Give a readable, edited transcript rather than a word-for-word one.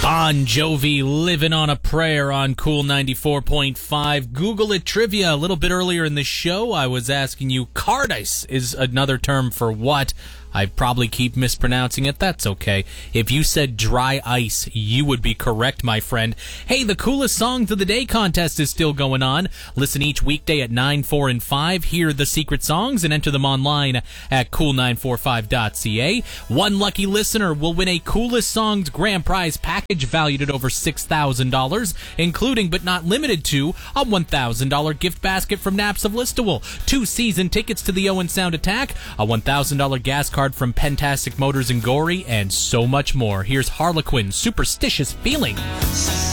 Bon Jovi, Living on a Prayer on Cool 94.5. Google it trivia. A little bit earlier in the show, I was asking you, card ice is another term for what? I probably keep mispronouncing it. That's okay. If you said dry ice, you would be correct, my friend. Hey, the Coolest Songs of the Day contest is still going on. Listen each weekday at 9, 4, and 5. Hear the secret songs and enter them online at cool945.ca. One lucky listener will win a Coolest Songs grand prize package valued at over $6,000, including but not limited to a $1,000 gift basket from Naps of Listowel, 2 season tickets to the Owen Sound Attack, a $1,000 gas card from Pentastic Motors and Gorey, and so much more. Here's Harlequin, Superstitious Feeling.